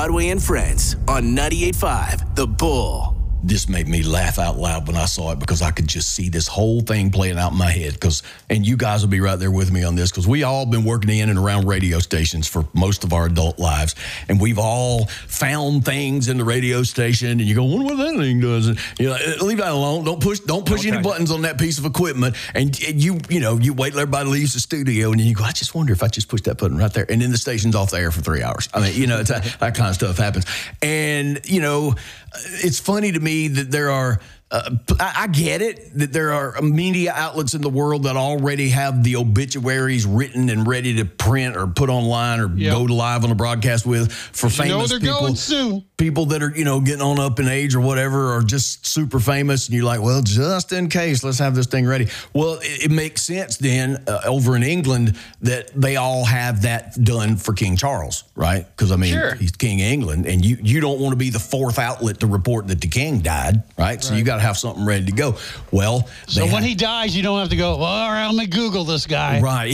Broadway and Friends on 98.5 The Bull. This made me laugh out loud when I saw it because I could just see this whole thing playing out in my head. And you guys will be right there with me on this because we all been working in and around radio stations for most of our adult lives. And we've all found things in the radio station and you go, wonder what that thing does. And you're like, leave that alone. Don't push any buttons on that piece of equipment. And you wait till everybody leaves the studio and then you go, I just wonder if I just push that button right there. And then the station's off the air for 3 hours. I mean, it's that kind of stuff happens. And, it's funny to me that there are, I get it, that there are media outlets in the world that already have the obituaries written and ready to print or put online or go live on a broadcast with for famous they're people. going soon. People that are, getting on up in age or whatever are just super famous. And you're like, well, just in case, let's have this thing ready. Well, it makes sense then over in England that they all have that done for King Charles, right? Because, he's King of England. And you don't want to be the fourth outlet to report that the king died, right? So you got to have something ready to go. Well, so when he dies, you don't have to go, well, all right, let me Google this guy. Right.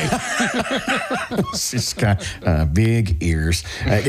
This guy, big ears.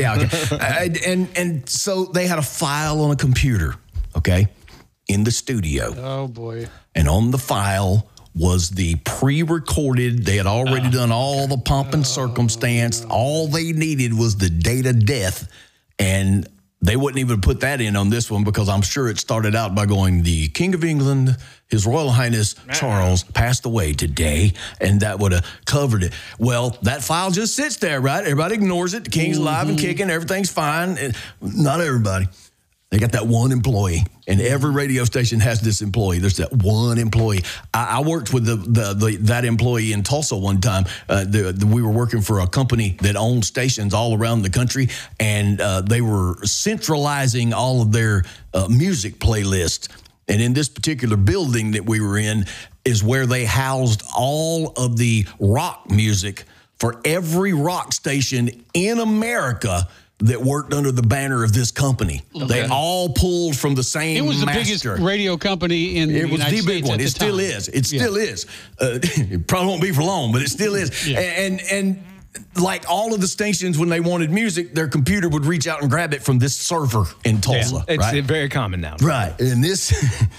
And so they had a file on a computer, okay, in the studio. Oh, boy. And on the file was the pre-recorded. They had already done all the pomp and circumstance. All they needed was the date of death. And they wouldn't even put that in on this one because I'm sure it started out by going, the King of England, His Royal Highness Charles passed away today, and that would have covered it. Well, that file just sits there, right? Everybody ignores it. The King's alive and kicking. Everything's fine. And not everybody. They got that one employee, and every radio station has this employee. There's that one employee. I worked with that employee in Tulsa one time. We were working for a company that owned stations all around the country, and they were centralizing all of their music playlists. And in this particular building that we were in is where they housed all of the rock music for every rock station in America that worked under the banner of this company. Okay. They all pulled from the same master. It was the biggest radio company in the United States. It was the big one. It still is. It still is. It probably won't be for long, but it still is. Yeah. And like all of the stations, when they wanted music, their computer would reach out and grab it from this server in Tulsa. It's right? very common now. Right. And this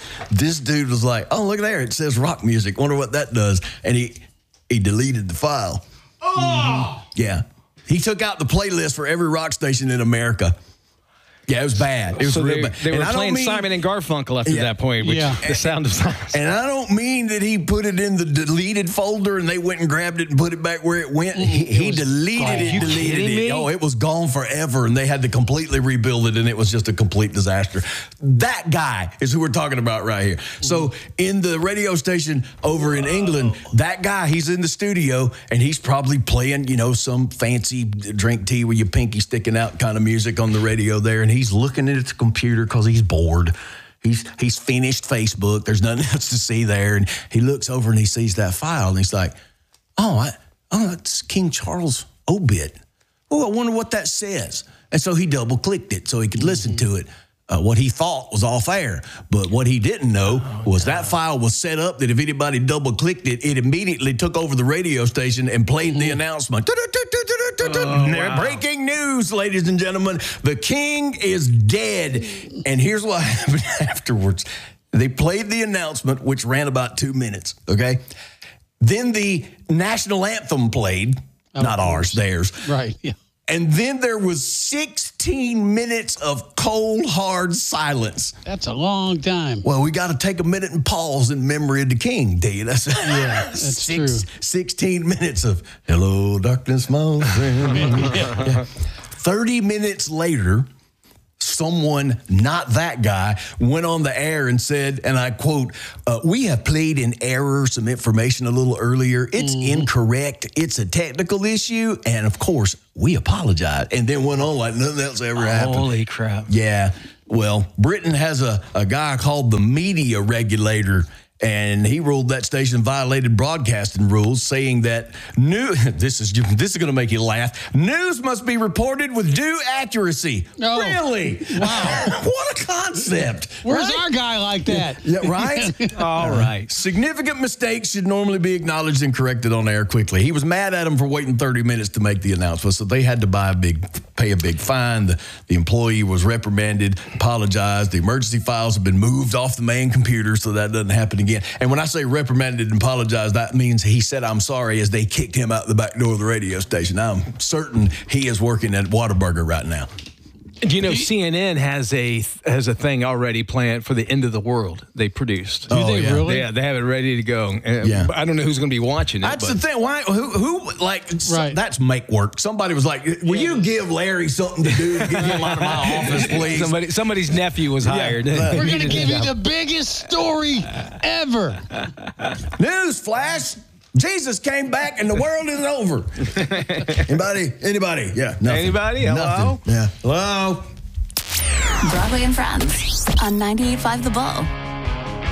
dude was like, oh, look there. It says rock music. Wonder what that does. And he deleted the file. Oh! Yeah. He took out the playlist for every rock station in America. Yeah, it was bad. It was real bad. They were playing Simon and Garfunkel after that point, which the sound of silence. And I don't mean that he put it in the deleted folder and they went and grabbed it and put it back where it went. He deleted it. Oh, it was gone forever, and they had to completely rebuild it, and it was just a complete disaster. That guy is who we're talking about right here. So in the radio station over in England, that guy, he's in the studio, and he's probably playing, some fancy drink tea with your pinky sticking out kind of music on the radio there, and he's looking at the computer because he's bored. He's finished Facebook. There's nothing else to see there. And he looks over and he sees that file and he's like, it's King Charles obit. Oh, I wonder what that says. And so he double-clicked it so he could listen to it. What he thought was off air. But what he didn't know was that file was set up that if anybody double-clicked it, it immediately took over the radio station and played the announcement. Breaking news, ladies and gentlemen. The king is dead. And here's what happened afterwards. They played the announcement, which ran about 2 minutes, okay? Then the national anthem played. Not ours, theirs. Right, yeah. And then there was 16 minutes of cold, hard silence. That's a long time. Well, we got to take a minute and pause in memory of the king, D. That's true. 16 minutes of, hello, darkness, my friend. 30 minutes later, someone, not that guy, went on the air and said, and I quote, we have played in error some information a little earlier. It's incorrect. It's a technical issue. And of course, we apologize. And then went on like nothing else ever happened. Holy crap. Yeah. Well, Britain has a guy called the media regulator, And he ruled that station violated broadcasting rules, saying that this is going to make you laugh. News must be reported with due accuracy. Oh. Really? Wow. What a concept. Where's our guy like that? Yeah, right? All right. Significant mistakes should normally be acknowledged and corrected on air quickly. He was mad at him for waiting 30 minutes to make the announcement, so they had to pay a big fine. The employee was reprimanded, apologized. The emergency files have been moved off the main computer so that doesn't happen again. And when I say reprimanded and apologized, that means he said, I'm sorry, as they kicked him out the back door of the radio station. I'm certain he is working at Whataburger right now. Do you know CNN has a thing already planned for the end of the world they produced? Do they really? Yeah, they have it ready to go. Yeah. I don't know who's going to be watching it. That's the thing. Why? Who like? Right. That's make work. Somebody was like, "Will you give Larry something to do to get him out of my office, please?" Somebody's nephew was hired. We're going to give you the biggest story ever. News flash. Jesus came back and the world is over. Anybody? Yeah. Nothing. Anybody? Hello? Nothing. Yeah. Hello? Broadway and Friends on 98.5 The Bull.